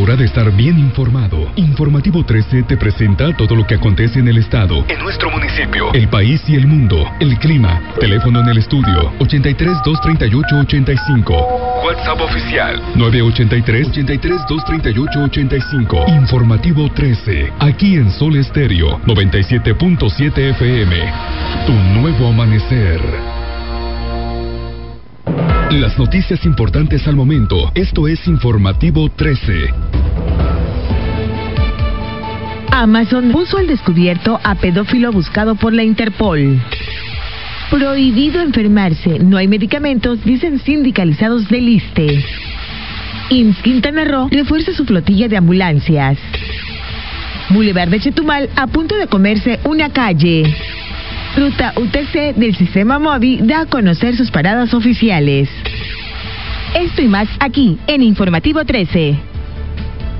hora de estar bien informado. Informativo 13 te presenta todo lo que acontece en el estado, en nuestro municipio, el país y el mundo, el clima. Teléfono en el estudio 83-238-85. WhatsApp oficial 983-238-85. Informativo 13, aquí en Sol Estéreo 97.7 FM. Tu nuevo amanecer. Las noticias importantes al momento. Esto es Informativo 13. Amazon puso al descubierto a pedófilo buscado por la Interpol. Prohibido enfermarse, no hay medicamentos, dicen sindicalizados del ISSSTE. IMSS Quintana Roo refuerza su flotilla de ambulancias. Boulevard de Chetumal a punto de comerse una calle. Ruta UTC del sistema móvil da a conocer sus paradas oficiales. Esto y más aquí en Informativo 13.